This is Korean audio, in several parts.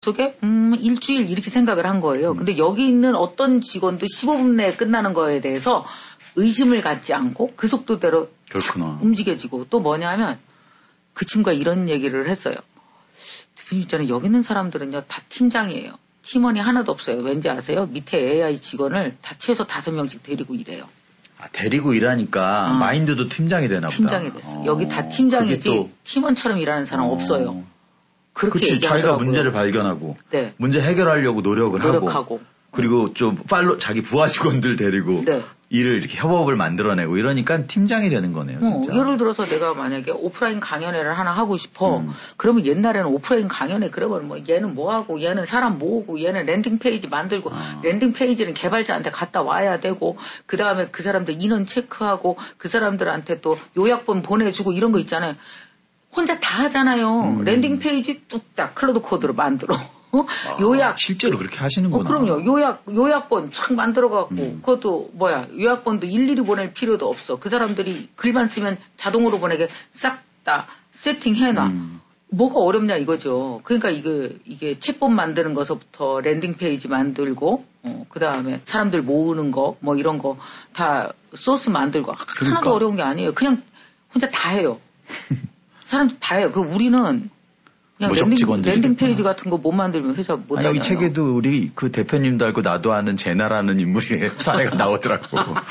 머릿속에 일주일 이렇게 생각을 한 거예요. 근데 여기 있는 어떤 직원도 15분 내에 끝나는 거에 대해서 의심을 갖지 않고 그 속도대로 움직여지고 또 뭐냐 하면 그 친구가 이런 얘기를 했어요. 대표님 있잖아요. 여기 있는 사람들은요 다 팀장이에요. 팀원이 하나도 없어요. 왠지 아세요? 밑에 AI 직원을 다 최소 5명씩 데리고 일해요. 아, 데리고 일하니까 마인드도 팀장이 되나 보다. 팀장이 됐어. 여기 다 팀장이지 팀원처럼 일하는 사람 없어요. 그렇게 그치, 얘기하더라고요. 자기가 문제를 발견하고 네. 문제 해결하려고 노력하고 하고 그리고 좀 자기 부하 직원들 데리고 네. 일을 이렇게 협업을 만들어내고 이러니까 팀장이 되는 거네요. 진짜. 예를 들어서 내가 만약에 오프라인 강연회를 하나 하고 싶어. 그러면 옛날에는 오프라인 강연회 그러면 뭐 얘는 뭐 하고 얘는 사람 모으고 얘는 랜딩 페이지 만들고 랜딩 페이지는 개발자한테 갖다 와야 되고 그 다음에 그 사람들 인원 체크하고 그 사람들한테 또 요약본 보내주고 이런 거 있잖아요. 혼자 다 하잖아요. 랜딩 페이지 뚝딱 클로드 코드로 만들어. 요약. 실제로 그렇게 하시는구나. 그럼요. 요약본 착 만들어갖고, 그것도 요약본도 일일이 보낼 필요도 없어. 그 사람들이 글만 쓰면 자동으로 보내게 싹 다 세팅해놔. 뭐가 어렵냐 이거죠. 그러니까 이게 챗봇 만드는 것부터 랜딩 페이지 만들고, 그 다음에 사람들 모으는 거, 뭐 이런 거 다 소스 만들고, 하나도 어려운 게 아니에요. 그냥 혼자 다 해요. 사람들 다 해요. 우리는 그냥 랜딩 페이지 같은 거 못 만들면 회사 못 다녀요. 여기 책에도 우리 그 대표님도 알고 나도 아는 제나라는 인물의 사례가 나오더라고.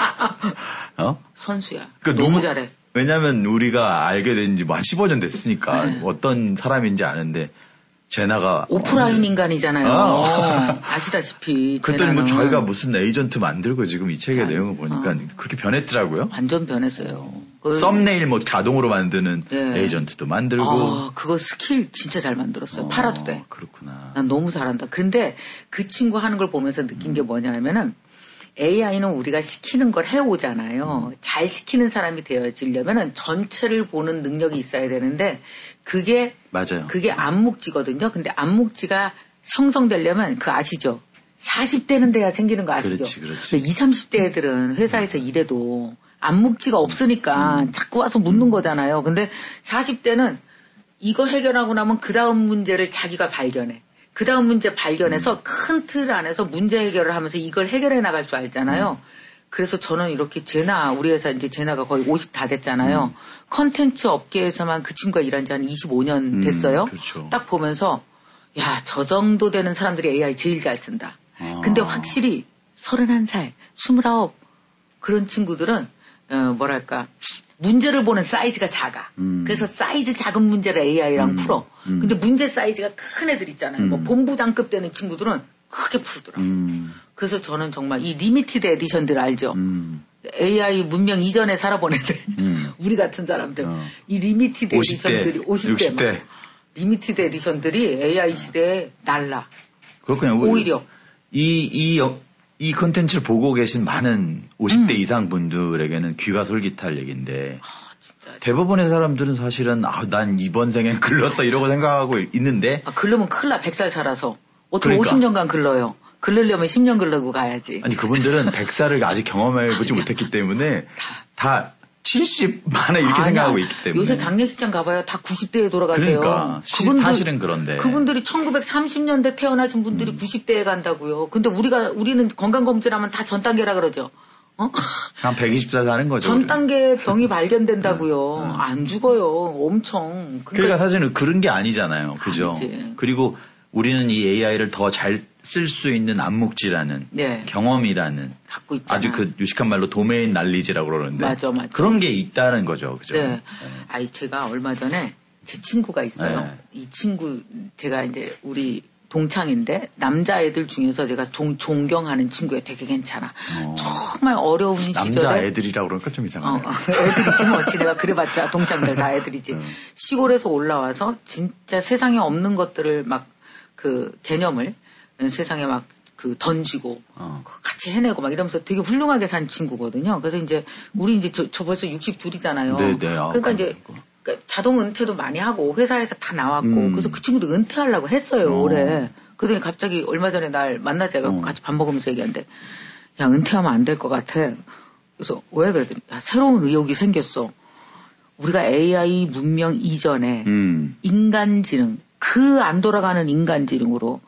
선수야. 너무 잘해. 왜냐면 우리가 알게 된 지 뭐 한 15년 됐으니까 네. 어떤 사람인지 아는데 제나가 오프라인 인간이잖아요. 아시다시피. 그랬더니 뭐 저희가 무슨 에이전트 만들고 지금 이 책의 내용을 보니까 그렇게 변했더라고요. 완전 변했어요. 썸네일 뭐 자동으로 만드는 에이전트도 만들고. 그거 스킬 진짜 잘 만들었어요. 팔아도 돼. 그렇구나. 난 너무 잘한다. 근데 그 친구 하는 걸 보면서 느낀 게 뭐냐 하면은 AI는 우리가 시키는 걸 해오잖아요. 잘 시키는 사람이 되어지려면은 전체를 보는 능력이 있어야 되는데 그게 맞아요. 그게 암묵지거든요. 근데 암묵지가 형성되려면 그 아시죠? 40대는 돼야 생기는 거 아시죠? 그렇지. 20, 30대 애들은 회사에서 일해도 암묵지가 없으니까 자꾸 와서 묻는 거잖아요. 근데 40대는 이거 해결하고 나면 그 다음 문제를 자기가 발견해. 그 다음 문제 발견해서 큰 틀 안에서 문제 해결을 하면서 이걸 해결해 나갈 줄 알잖아요. 그래서 저는 이렇게 우리 회사 이제 제나가 거의 50 다 됐잖아요. 컨텐츠 업계에서만 그 친구가 일한 지 한 25년 됐어요. 그렇죠. 딱 보면서 야, 저 정도 되는 사람들이 AI 제일 잘 쓴다. 근데 확실히 31살, 29 그런 친구들은 뭐랄까 문제를 보는 사이즈가 작아. 그래서 사이즈 작은 문제를 AI랑 풀어. 근데 문제 사이즈가 큰 애들 있잖아요. 뭐 본부장급 되는 친구들은 크게 풀더라고요. 그래서 저는 정말 이 리미티드 에디션들 알죠? AI 문명 이전에 살아본 애들. 우리 같은 사람들. 이 리미티드 50대, 에디션들이 50대. 리미티드 에디션들이 AI 시대에 날라. 그렇군요. 오히려. 이 컨텐츠를 보고 계신 많은 50대 이상 분들에게는 귀가 솔깃할 얘기인데 진짜. 대부분의 사람들은 사실은 난 이번 생엔 글렀어 이러고 생각하고 있는데 글르면 큰일 나. 100살 살아서. 어떻게 50년간 글러요. 글르려면 10년 글르고 가야지. 아니 그분들은 100살을 아직 경험해보지 못했기 때문에 다 70 만에 이렇게 생각하고 있기 때문에. 요새 장례식장 가봐요. 다 90대에 돌아가세요. 그러니까 사실은 그런데. 그분들이 1930년대 태어나신 분들이 90대에 간다고요. 근데 우리는 건강검진하면 다 전 단계라 그러죠. 한 120살 사는 거죠. 전 단계 병이 발견된다고요. 안 죽어요. 엄청. 그러니까 사실은 그런 게 아니잖아요. 그죠? 아니지. 그리고 우리는 이 AI를 더 잘 쓸 수 있는 암묵지라는 경험이라는 갖고 있잖아. 아주 그 유식한 말로 도메인 날리지라고 그러는데 맞아. 그런 게 있다는 거죠. 그죠? 네. 제가 얼마 전에 제 친구가 있어요. 네. 이 친구 제가 이제 우리 동창인데 남자애들 중에서 내가 존경하는 친구야. 되게 괜찮아. 정말 어려운 시절에 남자애들이라고 그러니까 좀 이상하네. 애들이지 뭐. 지네가 그래봤자 동창들 다 애들이지. 시골에서 올라와서 진짜 세상에 없는 것들을 막 그 개념을 세상에 막 던지고 같이 해내고 막 이러면서 되게 훌륭하게 산 친구거든요. 그래서 이제 우리 이제 저 벌써 62이잖아요. 네네. 그러니까 이제 자동 은퇴도 많이 하고 회사에서 다 나왔고 그래서 그 친구도 은퇴하려고 했어요. 올해. 그러더니 갑자기 얼마 전에 날 만나자 갖고 같이 밥 먹으면서 얘기하는데 야 은퇴하면 안 될 것 같아. 그래서 왜 그랬더니 새로운 의욕이 생겼어. 우리가 AI 문명 이전에 인간지능 안 돌아가는 인간지능으로